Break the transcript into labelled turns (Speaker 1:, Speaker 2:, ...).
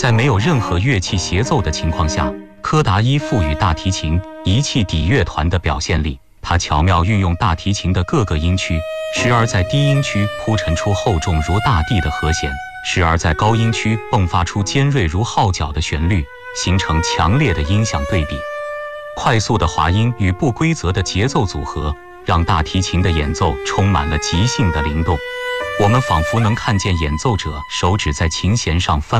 Speaker 1: 在没有任何乐器协奏的情况下，柯达伊赋予大提琴一气抵乐团的表现力。他巧妙运用大提琴的各个音区，时而在低音区铺陈出厚重如大地的和弦，时而在高音区迸发出尖锐如号角的旋律，形成强烈的音响对比。快速的滑音与不规则的节奏组合，让大提琴的演奏充满了即兴的灵动。我们仿佛能看见演奏者手指在琴弦上翻